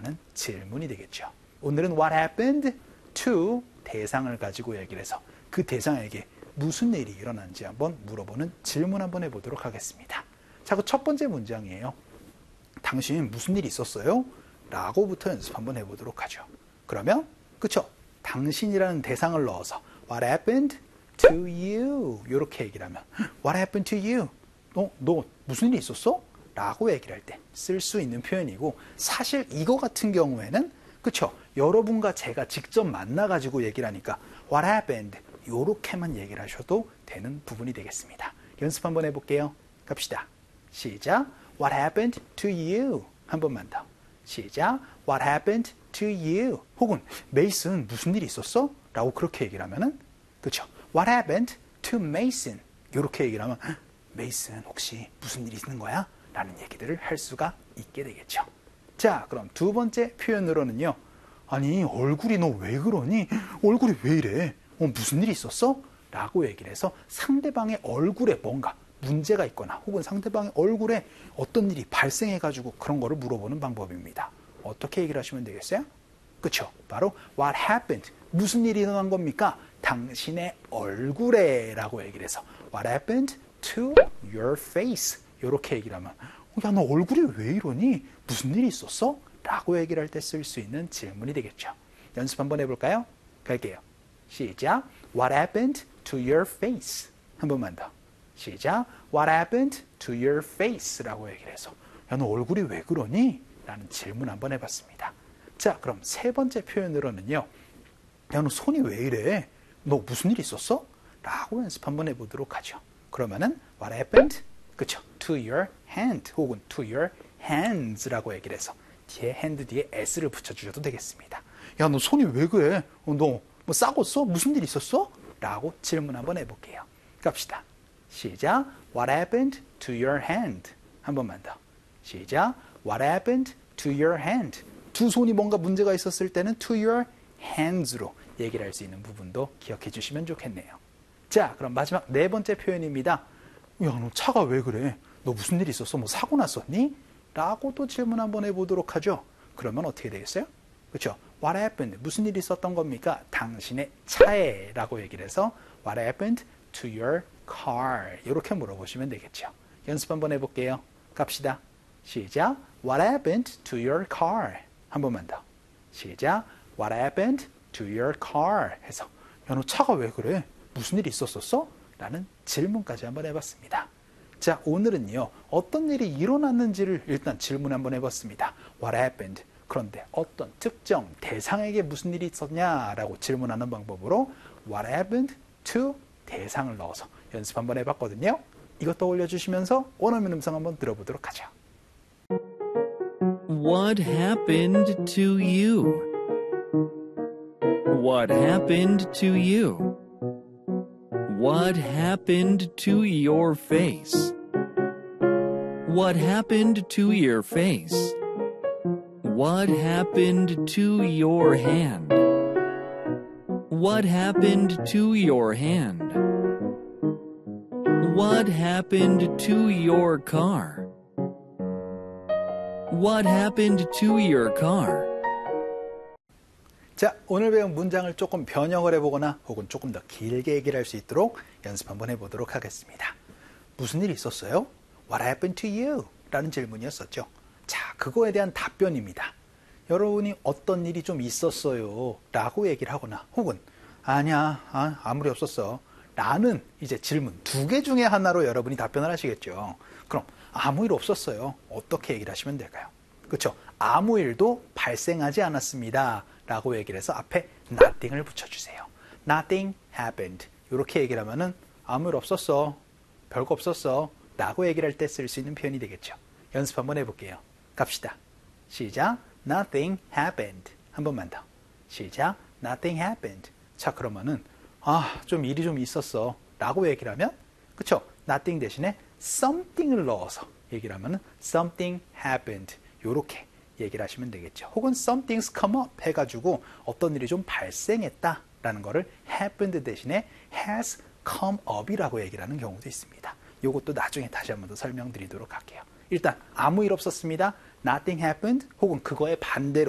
라는 질문이 되겠죠. 오늘은 what happened to 대상을 가지고 얘기를 해서 그 대상에게 무슨 일이 일어난지 한번 물어보는 질문 한번 해보도록 하겠습니다. 자, 그 첫 번째 문장이에요. 당신 무슨 일이 있었어요? 라고부터 연습 한번 해보도록 하죠. 그러면 그쵸? 당신이라는 대상을 넣어서 what happened to you 이렇게 얘기를 하면 what happened to you? 너 무슨 일이 있었어? 라고 얘기를 할 때 쓸 수 있는 표현이고 사실 이거 같은 경우에는 그쵸? 여러분과 제가 직접 만나가지고 얘기를 하니까 what happened 이렇게만 얘기를 하셔도 되는 부분이 되겠습니다. 연습 한번 해볼게요. 갑시다. 시작. What happened to you? 한 번만 더. 시작. What happened to you? 혹은 메이슨 무슨 일이 있었어? 라고 그렇게 얘기를 하면은 그쵸? What happened to Mason? 이렇게 얘기를 하면 메이슨 혹시 무슨 일이 있는 거야? 라는 얘기들을 할 수가 있게 되겠죠. 자, 그럼 두 번째 표현으로는요. 아니 얼굴이 너 왜 그러니? 얼굴이 왜 이래? 무슨 일이 있었어? 라고 얘기를 해서 상대방의 얼굴에 뭔가 문제가 있거나 혹은 상대방의 얼굴에 어떤 일이 발생해가지고 그런 거를 물어보는 방법입니다. 어떻게 얘기를 하시면 되겠어요? 그쵸? 바로 what happened? 무슨 일이 일어난 겁니까? 당신의 얼굴에 라고 얘기를 해서 what happened to your face? 이렇게 얘기를 하면 야, 너 얼굴이 왜 이러니? 무슨 일이 있었어? 라고 얘기를 할 때 쓸 수 있는 질문이 되겠죠. 연습 한번 해볼까요? 갈게요. 시작. What happened to your face? 한 번만 더. 시작. What happened to your face? 라고 얘기를 해서 야, 너 얼굴이 왜 그러니? 라는 질문 한번 해봤습니다. 자, 그럼 세 번째 표현으로는요. 야, 너 손이 왜 이래? 너 무슨 일 있었어? 라고 연습 한번 해보도록 하죠. 그러면은 What happened? 그쵸? To your hand 혹은 to your hands라고 얘기를 해서 뒤에 hand 뒤에 s를 붙여주셔도 되겠습니다. 야, 너 손이 왜 그래? 너 뭐 싸웠어? 무슨 일 있었어? 라고 질문 한번 해볼게요. 갑시다. 시작. What happened to your hand? 한 번만 더. 시작. What happened to your hand? 두 손이 뭔가 문제가 있었을 때는 to your hands로 얘기를 할 수 있는 부분도 기억해 주시면 좋겠네요. 자, 그럼 마지막 네 번째 표현입니다. 야, 너 차가 왜 그래? 너 무슨 일 있었어? 뭐 사고 났었니? 라고 또 질문 한번 해보도록 하죠. 그러면 어떻게 되겠어요? 그렇죠? What happened? 무슨 일이 있었던 겁니까? 당신의 차에 라고 얘기를 해서 What happened to your car? 이렇게 물어보시면 되겠죠. 연습 한번 해볼게요. 갑시다. 시작. What happened to your car? 한 번만 더. 시작. What happened to your car? 해서 야, 너 차가 왜 그래? 무슨 일이 있었었어? 라는 질문까지 한번 해봤습니다. 자, 오늘은요. 어떤 일이 일어났는지를 일단 질문 한번 해봤습니다. What happened? 그런데 어떤 특정 대상에게 무슨 일이 있었냐라고 질문하는 방법으로 What happened to 대상을 넣어서 연습 한번 해봤거든요. 이것 떠올려 주시면서 원어민 음성 한번 들어보도록 하죠. What happened to you? What happened to you? What happened to your face? What happened to your face? What happened to your hand? What happened to your hand? What happened to your car? What happened to your car? 자, 오늘 배운 문장을 조금 변형을 해보거나 혹은 조금 더 길게 얘기를 할 수 있도록 연습 한번 해보도록 하겠습니다. 무슨 일이 있었어요? What happened to you? 라는 질문이었었죠. 자, 그거에 대한 답변입니다. 여러분이 어떤 일이 좀 있었어요 라고 얘기를 하거나 혹은 아니야, 아무리 없었어 라는 이제 질문 두 개 중에 하나로 여러분이 답변을 하시겠죠. 그럼 아무 일 없었어요. 어떻게 얘기를 하시면 될까요? 그렇죠? 아무 일도 발생하지 않았습니다 라고 얘기를 해서 앞에 nothing을 붙여주세요. Nothing happened. 이렇게 얘기를 하면은 아무 일 없었어. 별거 없었어. 라고 얘기를 할 때 쓸 수 있는 표현이 되겠죠. 연습 한번 해볼게요. 갑시다. 시작. Nothing happened. 한 번만 더. 시작. Nothing happened. 자, 그러면은 좀 일이 좀 있었어. 라고 얘기를 하면 그쵸? Nothing 대신에 something을 넣어서 얘기를 하면은 something happened. 요렇게 얘기를 하시면 되겠죠. 혹은 something's come up 해가지고 어떤 일이 좀 발생했다라는 거를 happened 대신에 has come up이라고 얘기를 하는 경우도 있습니다. 요것도 나중에 다시 한번 더 설명드리도록 할게요. 일단 아무 일 없었습니다. Nothing happened 혹은 그거의 반대로